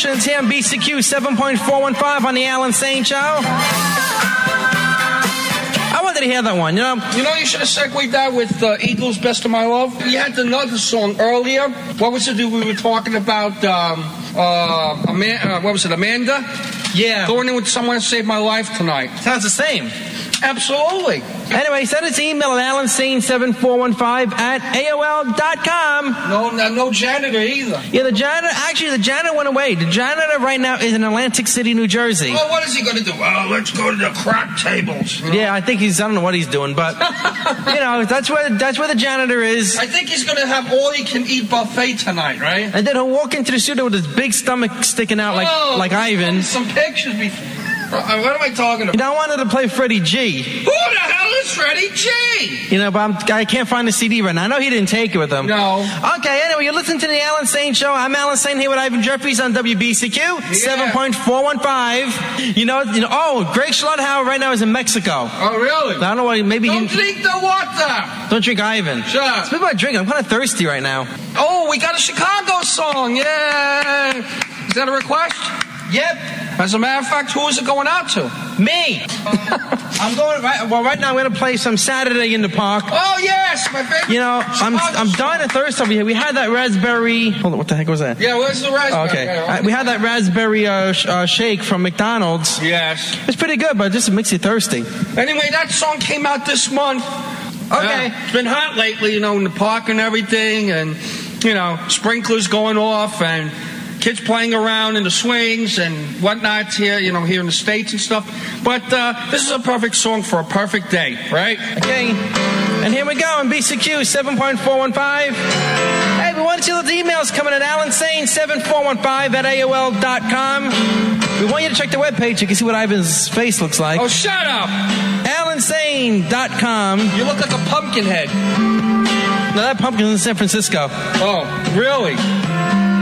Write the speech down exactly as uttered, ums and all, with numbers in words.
Emotions here on B C Q seven point four one five on the Alan Sane Show. I wanted to hear that one, you know. You know, you should have segued that with uh, Eagles' Best of My Love. We had another song earlier. What was it? We were talking about, um, uh, Ama- uh, what was it, Amanda? Yeah. Going in with Someone to Save My Life tonight. Sounds the same. Absolutely. Anyway, send us an email at alan sane seven four one five at A O L dot com. No, no, no janitor either. Yeah, the janitor, actually, the janitor went away. The janitor right now is in Atlantic City, New Jersey. Well, what is he going to do? Oh, let's go to the crap tables. You know? Yeah, I think he's, I don't know what he's doing, but, you know, that's where that's where the janitor is. I think he's going to have all-you-can-eat buffet tonight, right? And then he'll walk into the studio with his big stomach sticking out like, oh, like Ivan. Some pictures before. What am I talking about? You know, I wanted to play Freddie G. Who the hell is Freddie G? You know, but I'm, I can't find the C D right now. I know he didn't take it with him. No. Okay, anyway, you're listening to the Alan Sane Show. I'm Alan Sane here with Ivan Jeffries on W B C Q, yeah. seven point four one five. You know, you know, oh, Greg Schlotthauer right now is in Mexico. Oh, really? I don't know why, maybe Don't he... drink the water. Don't drink Ivan. Sure. Speaking about drinking, I'm kind of thirsty right now. Oh, we got a Chicago song. Yeah. Is that a request? Yep. As a matter of fact, who is it going out to? Me. I'm going right. Well, right now I'm going to play some Saturday in the Park. Oh yes, my favorite. You know, I'm I'm dying of thirst over here. We had that raspberry. Hold on, what the heck was that? Yeah, where's the raspberry? Oh, okay, uh, we had that raspberry uh, sh- uh, shake from McDonald's. Yes, it's pretty good, but it just makes you thirsty. Anyway, that song came out this month. Okay, uh, it's been hot lately, you know, in the park and everything, and you know, sprinklers going off and kids playing around in the swings and whatnot here, you know, here in the States and stuff. But uh, this is a perfect song for a perfect day, right? Okay. And here we go on B C Q seven point four one five. Hey, we want to see those emails coming at Alan Sane seven four one five at A O L dot com. We want you to check the webpage. You can see what Ivan's face looks like. Oh, shut up! alan sane dot com. You look like a pumpkin head. No, that pumpkin's in San Francisco. Oh, really?